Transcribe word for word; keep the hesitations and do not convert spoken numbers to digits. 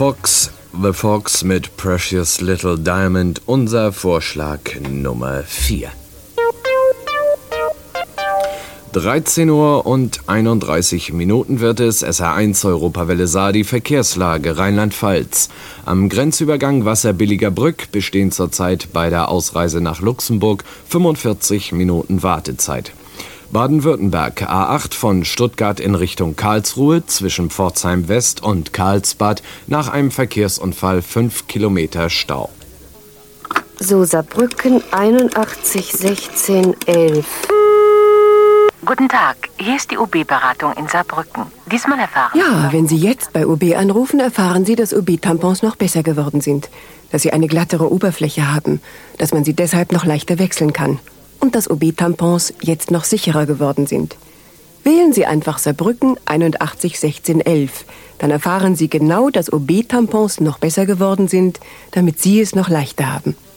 Fox, The Fox mit Precious Little Diamond, unser Vorschlag Nummer vier. dreizehn Uhr und einunddreißig Minuten wird es. S R eins Europawelle Saar, die Verkehrslage Rheinland-Pfalz. Am Grenzübergang Wasserbilliger Brück bestehen zurzeit bei der Ausreise nach Luxemburg fünfundvierzig Minuten Wartezeit. Baden-Württemberg, A acht von Stuttgart in Richtung Karlsruhe zwischen Pforzheim West und Karlsbad nach einem Verkehrsunfall fünf Kilometer Stau. So, Saarbrücken einundachtzig sechzehn elf. Guten Tag, hier ist die O B-Beratung in Saarbrücken. Diesmal erfahren Ja, wenn Sie jetzt bei O B anrufen, erfahren Sie, dass O B-Tampons noch besser geworden sind. Dass sie eine glattere Oberfläche haben, dass man sie deshalb noch leichter wechseln kann. Und dass O B-Tampons jetzt noch sicherer geworden sind. Wählen Sie einfach Saarbrücken einundachtzig sechzehn elf. Dann erfahren Sie genau, dass O B-Tampons noch besser geworden sind, damit Sie es noch leichter haben.